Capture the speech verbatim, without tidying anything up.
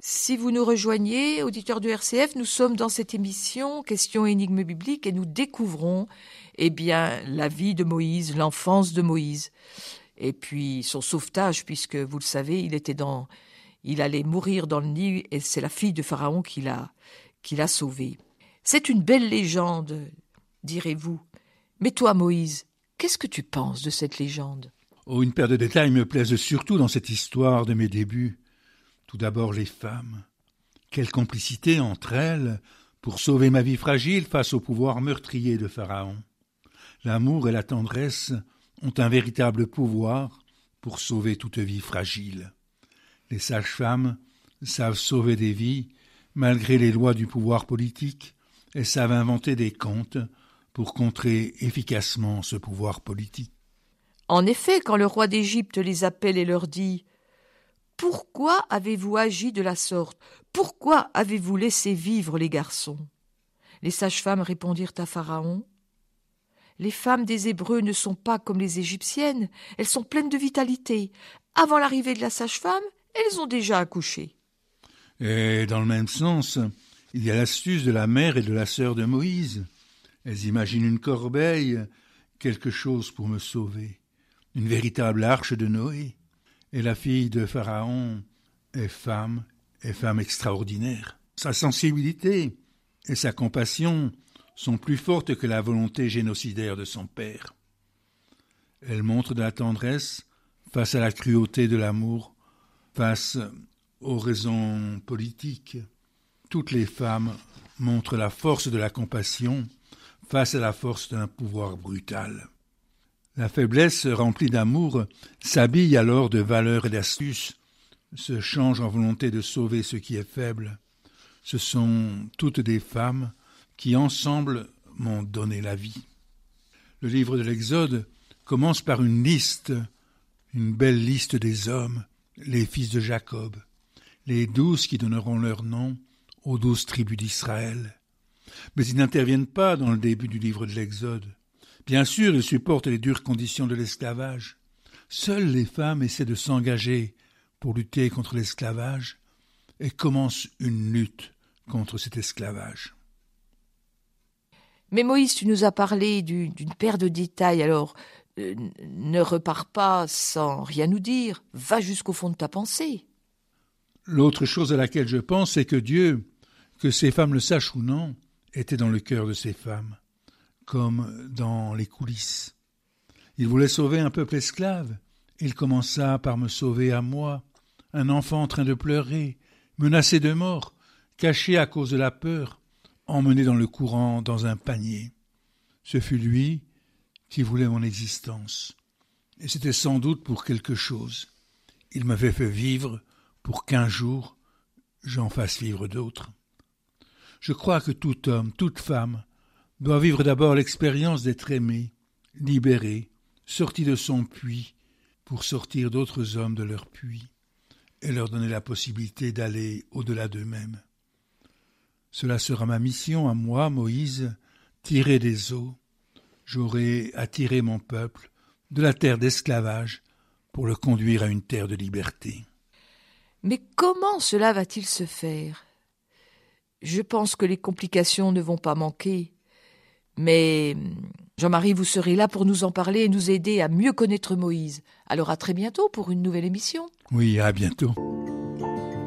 Si vous nous rejoignez, auditeurs du R C F, nous sommes dans cette émission Questions et énigmes bibliques et nous découvrons eh bien, la vie de Moïse, l'enfance de Moïse et puis son sauvetage puisque, vous le savez, il était dans, il allait mourir dans le Nil et c'est la fille de Pharaon qui l'a, qui l'a sauvé. C'est une belle légende, direz-vous. Mais toi, Moïse, qu'est-ce que tu penses de cette légende ? Oh, une paire de détails me plaisent surtout dans cette histoire de mes débuts. Tout d'abord les femmes. Quelle complicité entre elles pour sauver ma vie fragile face au pouvoir meurtrier de Pharaon. L'amour et la tendresse ont un véritable pouvoir pour sauver toute vie fragile. Les sages-femmes savent sauver des vies malgré les lois du pouvoir politique et savent inventer des contes pour contrer efficacement ce pouvoir politique. En effet, quand le roi d'Égypte les appelle et leur dit « Pourquoi avez-vous agi de la sorte ? Pourquoi avez-vous laissé vivre les garçons ?» Les sages-femmes répondirent à Pharaon « Les femmes des Hébreux ne sont pas comme les Égyptiennes, elles sont pleines de vitalité. Avant l'arrivée de la sage-femme, elles ont déjà accouché. » Et dans le même sens, il y a l'astuce de la mère et de la sœur de Moïse. Elles imaginent une corbeille, quelque chose pour me sauver, une véritable arche de Noé. Et la fille de Pharaon est femme, est femme extraordinaire. Sa sensibilité et sa compassion sont plus fortes que la volonté génocidaire de son père. Elle montre de la tendresse face à la cruauté de l'amour, face aux raisons politiques. Toutes les femmes montrent la force de la compassion face à la force d'un pouvoir brutal. La faiblesse remplie d'amour s'habille alors de valeur et d'astuce, se change en volonté de sauver ce qui est faible. Ce sont toutes des femmes qui ensemble m'ont donné la vie. Le livre de l'Exode commence par une liste, une belle liste des hommes, les fils de Jacob, les douze qui donneront leur nom aux douze tribus d'Israël. Mais ils n'interviennent pas dans le début du livre de l'Exode. Bien sûr, ils supportent les dures conditions de l'esclavage. Seules les femmes essaient de s'engager pour lutter contre l'esclavage et commencent une lutte contre cet esclavage. Mais Moïse, tu nous as parlé du, d'une paire de détails, alors euh, ne repars pas sans rien nous dire, va jusqu'au fond de ta pensée. L'autre chose à laquelle je pense, c'est que Dieu, que ces femmes le sachent ou non, était dans le cœur de ces femmes, comme dans les coulisses. Il voulait sauver un peuple esclave. Il commença par me sauver à moi, un enfant en train de pleurer, menacé de mort, caché à cause de la peur, emmené dans le courant dans un panier. Ce fut lui qui voulait mon existence. Et c'était sans doute pour quelque chose. Il m'avait fait vivre pour qu'un jour, j'en fasse vivre d'autres. Je crois que tout homme, toute femme, doit vivre d'abord l'expérience d'être aimé, libéré, sorti de son puits, pour sortir d'autres hommes de leur puits, et leur donner la possibilité d'aller au-delà d'eux-mêmes. Cela sera ma mission à moi, Moïse, tirer des eaux. J'aurai attiré mon peuple de la terre d'esclavage pour le conduire à une terre de liberté. Mais comment cela va-t-il se faire ? Je pense que les complications ne vont pas manquer. Mais Jean-Marie, vous serez là pour nous en parler et nous aider à mieux connaître Moïse. Alors à très bientôt pour une nouvelle émission. Oui, à bientôt.